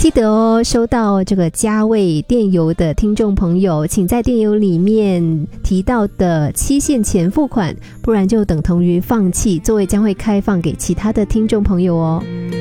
记得哦，收到这个加味电邮的听众朋友，请在电邮里面提到的期限前付款，不然就等同于放弃，座位将会开放给其他的听众朋友哦。